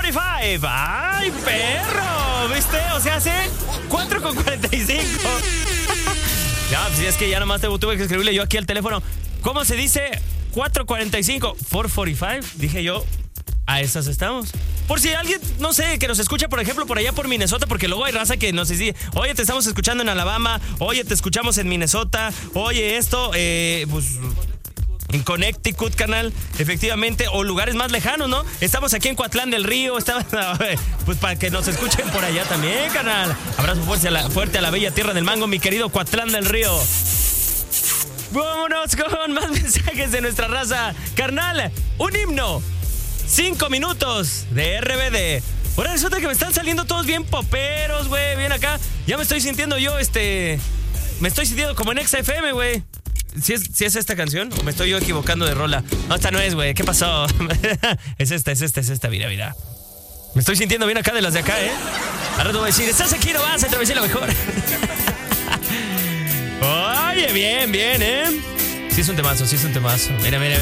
4:45. ¡Ay, perro! ¿Viste? O sea, hace 4:45. Ya, pues es que ya nomás tuve que escribirle yo aquí al teléfono. ¿Cómo se dice 4:45? 4:45, dije yo. A esas estamos. Por si alguien, no sé, que nos escucha, por ejemplo, por allá por Minnesota, porque luego hay raza que nos dice, oye, te estamos escuchando en Alabama, oye, te escuchamos en Minnesota, oye, esto, pues, en Connecticut, canal, efectivamente, o lugares más lejanos, ¿no? Estamos aquí en Coatlán del Río, pues para que nos escuchen por allá también, canal. Abrazo fuerte a la bella tierra del mango, mi querido Coatlán del Río. Vámonos con más mensajes de nuestra raza. Carnal, un himno. 5 minutos de RBD. Ahora resulta que me están saliendo todos bien poperos, güey. Bien acá. Ya me estoy sintiendo yo, me estoy sintiendo como en XFM, güey. ¿Sí es esta canción? ¿O me estoy yo equivocando de rola? No, esta no es, güey. ¿Qué pasó? Es esta. Mira. Me estoy sintiendo bien acá de las de acá, ¿eh? Ahora te voy a decir, ¿estás aquí no vas? Te voy a decir lo mejor. Oye, bien, ¿eh? Sí es un temazo. Mira.